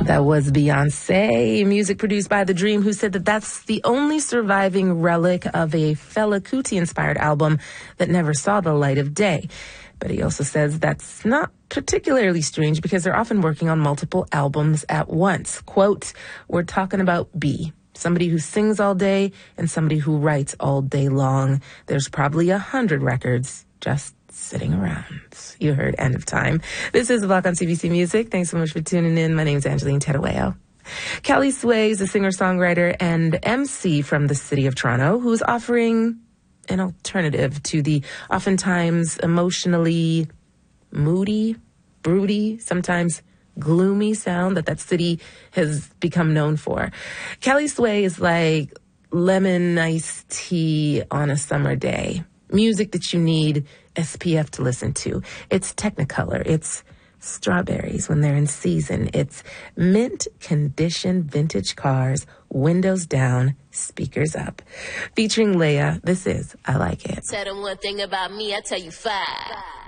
That was Beyonce, music produced by The Dream, who said that that's the only surviving relic of a Fela Kuti-inspired album that never saw the light of day. But he also says that's not particularly strange because they're often working on multiple albums at once. Quote, "We're talking about B, somebody who sings all day and somebody who writes all day long. There's probably 100 records just sitting around." You heard End of Time. This is The Block on CBC Music. Thanks so much for tuning in. My name is Angeline Tedaweo. Kelly Sway is a singer-songwriter and MC from the city of Toronto who's offering an alternative to the oftentimes emotionally moody, broody, sometimes gloomy sound that city has become known for. Kelly Sway is like lemon iced tea on a summer day. Music that you need SPF to listen to. It's Technicolor. It's strawberries when they're in season. It's mint condition vintage cars, windows down, speakers up. Featuring Leia, this is I Like It. Tell them one thing about me, I tell you five.